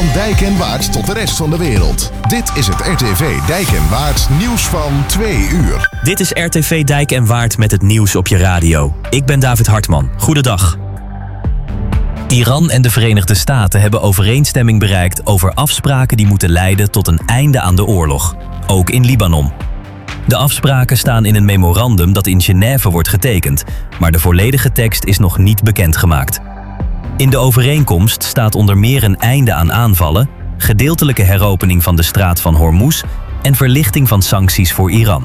Van Dijk en Waard tot de rest van de wereld. Dit is het RTV Dijk en Waard nieuws van 2 uur. Dit is RTV Dijk en Waard met het nieuws op je radio. Ik ben David Hartman. Goedendag. Iran en de Verenigde Staten hebben overeenstemming bereikt over afspraken die moeten leiden tot een einde aan de oorlog. Ook in Libanon. De afspraken staan in een memorandum dat in Genève wordt getekend, maar de volledige tekst is nog niet bekendgemaakt. In de overeenkomst staat onder meer een einde aan aanvallen, gedeeltelijke heropening van de straat van Hormuz en verlichting van sancties voor Iran.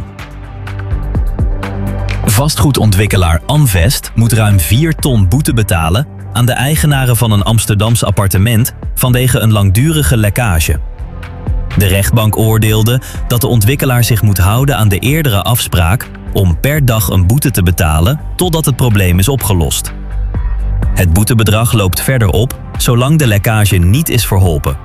Vastgoedontwikkelaar Amvest moet ruim 4 ton boete betalen aan de eigenaren van een Amsterdams appartement vanwege een langdurige lekkage. De rechtbank oordeelde dat de ontwikkelaar zich moet houden aan de eerdere afspraak om per dag een boete te betalen totdat het probleem is opgelost. Het boetebedrag loopt verder op zolang de lekkage niet is verholpen.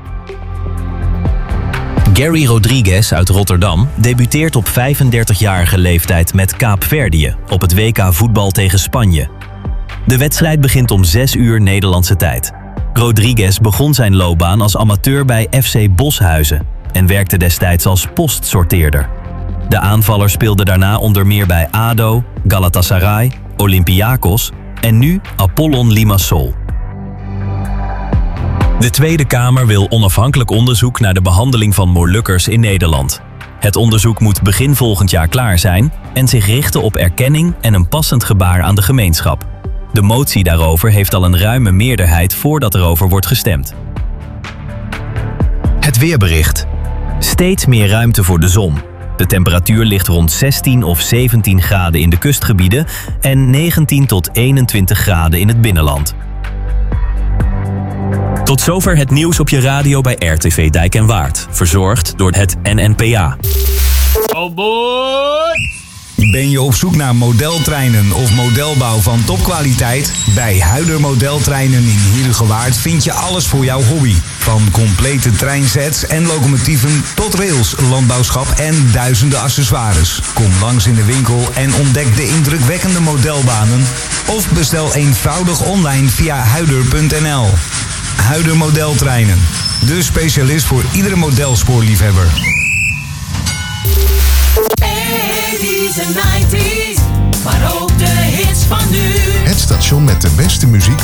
Gary Rodriguez uit Rotterdam debuteert op 35-jarige leeftijd met Kaapverdië op het WK voetbal tegen Spanje. De wedstrijd begint om 6 uur Nederlandse tijd. Rodriguez begon zijn loopbaan als amateur bij FC Boshuizen en werkte destijds als postsorteerder. De aanvaller speelde daarna onder meer bij ADO, Galatasaray, Olympiakos en nu Apollon Limassol. De Tweede Kamer wil onafhankelijk onderzoek naar de behandeling van Molukkers in Nederland. Het onderzoek moet begin volgend jaar klaar zijn en zich richten op erkenning en een passend gebaar aan de gemeenschap. De motie daarover heeft al een ruime meerderheid voordat erover wordt gestemd. Het weerbericht. Steeds meer ruimte voor de zon. De temperatuur ligt rond 16 of 17 graden in de kustgebieden en 19 tot 21 graden in het binnenland. Tot zover het nieuws op je radio bij RTV Dijk en Waard. Verzorgd door het NNPA. Oh boy! Ben je op zoek naar modeltreinen of modelbouw van topkwaliteit? Bij Huider Modeltreinen in Heerhugowaard vind je alles voor jouw hobby. Van complete treinsets en locomotieven tot rails, landbouwschap en duizenden accessoires. Kom langs in de winkel en ontdek de indrukwekkende modelbanen. Of bestel eenvoudig online via huider.nl. Huider Modeltreinen. De specialist voor iedere modelspoorliefhebber. 80s en 90s, maar ook de hits van nu. Het station met de beste muziek